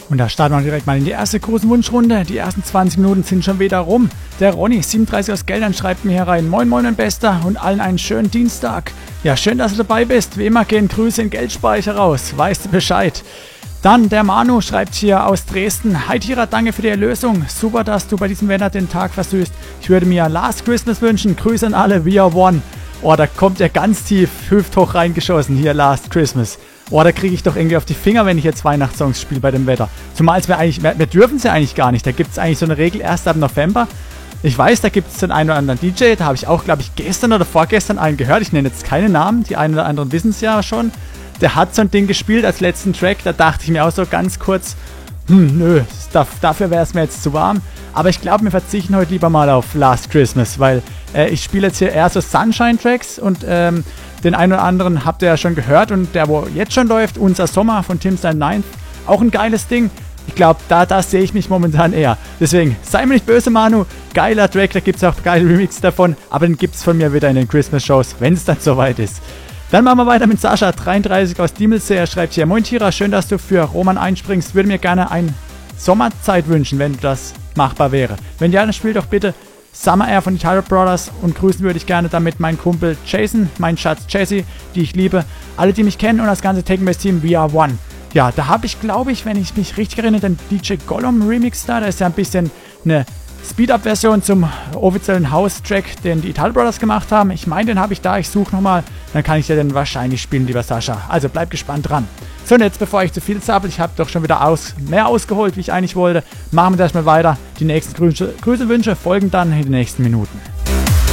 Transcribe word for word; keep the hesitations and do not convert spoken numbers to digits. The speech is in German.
Und da starten wir direkt mal in die erste große Wunschrunde. Die ersten zwanzig Minuten sind schon wieder rum. Der Ronny, siebenunddreißig aus Geldern, schreibt mir hier rein. Moin Moin mein Bester und allen einen schönen Dienstag. Ja, schön, dass du dabei bist. Wie immer gehen Grüße in Geldspeicher raus. Weißt du Bescheid. Dann der Manu schreibt hier aus Dresden. Hi Tira, danke für die Erlösung. Super, dass du bei diesem Wetter den Tag versüßt. Ich würde mir Last Christmas wünschen. Grüße an alle, we are one. Oh, da kommt er ganz tief, hüfthoch reingeschossen. Hier, Last Christmas. Oh, da kriege ich doch irgendwie auf die Finger, wenn ich jetzt Weihnachtssongs spiele bei dem Wetter. Zumal wir eigentlich, wir, wir dürfen es ja eigentlich gar nicht. Da gibt es eigentlich so eine Regel erst ab November. Ich weiß, da gibt es den einen oder anderen D J. Da habe ich auch, glaube ich, gestern oder vorgestern einen gehört. Ich nenne jetzt keine Namen. Die einen oder anderen wissen es ja schon. Der hat so ein Ding gespielt als letzten Track. Da dachte ich mir auch so ganz kurz, hm, nö, das, dafür wäre es mir jetzt zu warm. Aber ich glaube, wir verzichten heute lieber mal auf Last Christmas, weil äh, ich spiele jetzt hier eher so Sunshine-Tracks und ähm, den einen oder anderen habt ihr ja schon gehört und der, wo jetzt schon läuft, Unser Sommer von Tim Stein neun, auch ein geiles Ding. Ich glaube, da, da sehe ich mich momentan eher. Deswegen, sei mir nicht böse, Manu, geiler Track, da gibt es auch geile Remixes davon, aber den gibt es von mir wieder in den Christmas-Shows, wenn es dann soweit ist. Dann machen wir weiter mit Sascha, dreiunddreißig aus Diemelsee. Er schreibt hier, Moin Tira, schön, dass du für Roman einspringst. Würde mir gerne eine Sommerzeit wünschen, wenn das machbar wäre. Wenn ja, dann spiel doch bitte Summer Air von die Tyler Brothers und grüßen würde ich gerne damit meinen Kumpel Jason, meinen Schatz Jesse, die ich liebe, alle, die mich kennen und das ganze Taken-Base-Team We Are One. Ja, da habe ich, glaube ich, wenn ich mich richtig erinnere, den D J Gollum Remix da, da ist ja ein bisschen eine Speed-Up-Version zum offiziellen House-Track, den die Tyler Brothers gemacht haben. Ich meine, den habe ich da, ich suche nochmal, dann kann ich dir den wahrscheinlich spielen, lieber Sascha. Also bleib gespannt dran. So, und jetzt, bevor ich zu viel zappel, ich habe doch schon wieder aus, mehr ausgeholt, wie ich eigentlich wollte, machen wir das mal weiter. Die nächsten Grüße, Grüße Wünsche folgen dann in den nächsten Minuten.